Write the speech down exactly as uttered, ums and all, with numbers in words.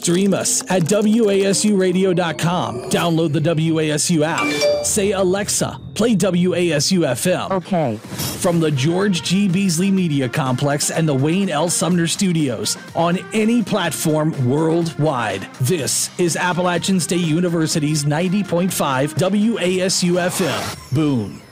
Stream us at W A S U radio dot com. Download the W A S U app. Say, Alexa, play W A S U F M. Okay. From the George G. Beasley Media Complex and the Wayne L. Sumner Studios on any platform worldwide. This is Appalachian State University's ninety point five W A S U F M. Boone.